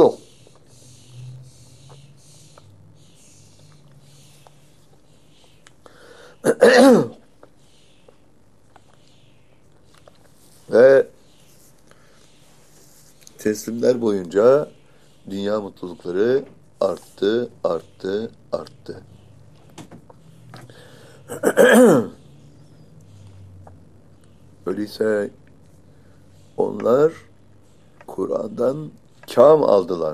Ve teslimler boyunca dünya mutlulukları arttı, arttı, arttı. Öyleyse onlar Kur'an'dan kâm aldılar.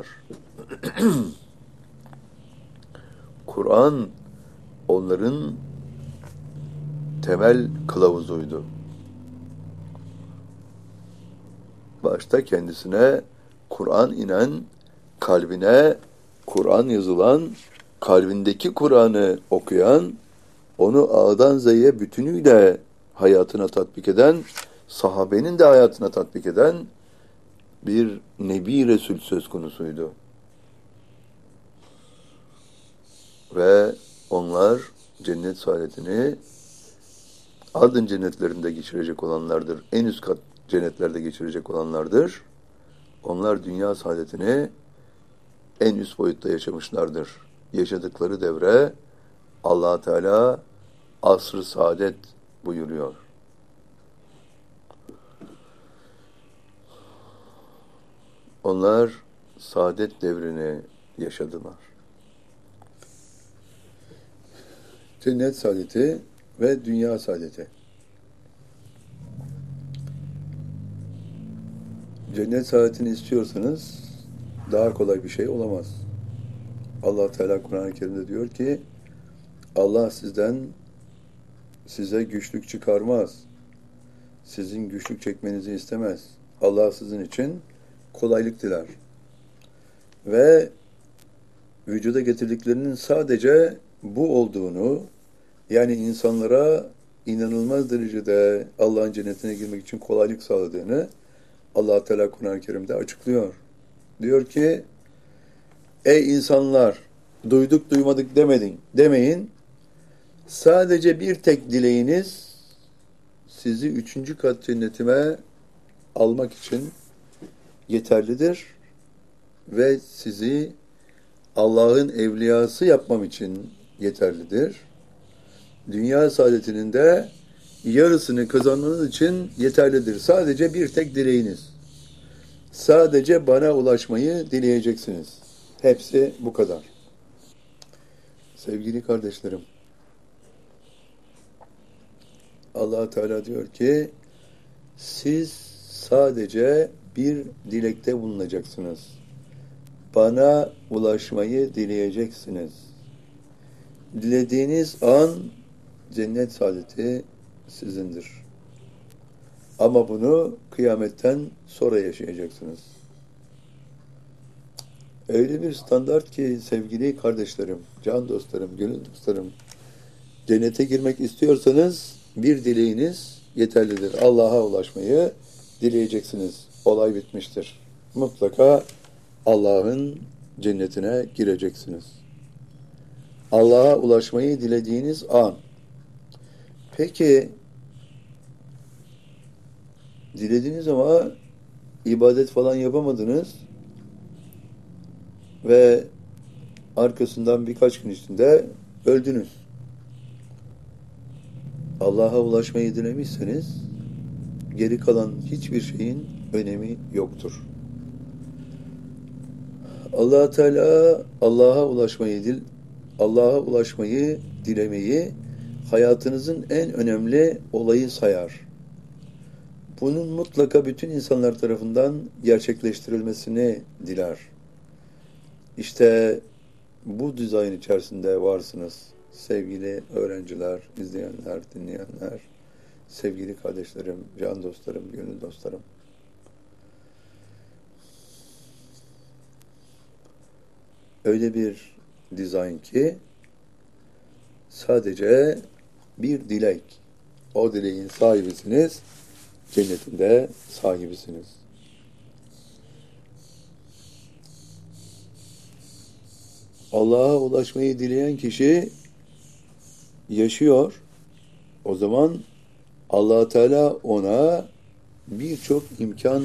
Kur'an onların temel kılavuzuydu. Başta kendisine Kur'an inen, kalbine Kur'an yazılan, kalbindeki Kur'an'ı okuyan, onu A'dan Z'ye bütünüyle hayatına tatbik eden, sahabenin de hayatına tatbik eden bir Nebi Resul söz konusuydu. Ve onlar cennet saadetini ardın cennetlerinde geçirecek olanlardır. En üst kat cennetlerde geçirecek olanlardır. Onlar dünya saadetini en üst boyutta yaşamışlardır. Yaşadıkları devre Allah Teala asr-ı saadet buyuruyor. Onlar saadet devrini yaşadılar. Cennet saadeti ve dünya saadeti. Cennet saadetini istiyorsanız daha kolay bir şey olamaz. Allah Teala Kur'an-ı Kerim'de diyor ki Allah size güçlük çıkarmaz. Sizin güçlük çekmenizi istemez. Allah sizin için kolaylık diler. Ve vücuda getirdiklerinin sadece bu olduğunu, yani insanlara inanılmaz derecede Allah'ın cennetine girmek için kolaylık sağladığını Allah Teala Kur'an-ı Kerim'de açıklıyor. Diyor ki, ey insanlar, duyduk duymadık demeyin. Sadece bir tek dileğiniz sizi 3. kat cennetime almak için yeterlidir ve sizi Allah'ın evliyası yapmam için yeterlidir. Dünya saadetinin de yarısını kazanmanız için yeterlidir. Sadece bir tek dileğiniz. Sadece bana ulaşmayı dileyeceksiniz. Hepsi bu kadar. Sevgili kardeşlerim, Allah Teala diyor ki, siz sadece bir dilekte bulunacaksınız. Bana ulaşmayı dileyeceksiniz. Dilediğiniz an cennet saadeti sizindir. Ama bunu kıyametten sonra yaşayacaksınız. Öyle bir standart ki sevgili kardeşlerim, can dostlarım, gönül dostlarım, cennete girmek istiyorsanız bir dileğiniz yeterlidir. Allah'a ulaşmayı dileyeceksiniz. Olay bitmiştir. Mutlaka Allah'ın cennetine gireceksiniz. Allah'a ulaşmayı dilediğiniz an. Peki, dilediniz ama ibadet falan yapamadınız ve arkasından birkaç gün içinde öldünüz. Allah'a ulaşmayı dilemişseniz geri kalan hiçbir şeyin önemi yoktur. Allah Teala Allah'a ulaşmayı dilemeyi hayatınızın en önemli olayı sayar. Bunun mutlaka bütün insanlar tarafından gerçekleştirilmesini diler. İşte bu dizayn içerisinde varsınız. Sevgili öğrenciler, izleyenler, dinleyenler, sevgili kardeşlerim, can dostlarım, gönül dostlarım. Öyle bir dizayn ki sadece bir dilek. O dileğin sahibisiniz, cennetinde sahibisiniz. Allah'a ulaşmayı dileyen kişi yaşıyor. O zaman Allah Teala ona birçok imkan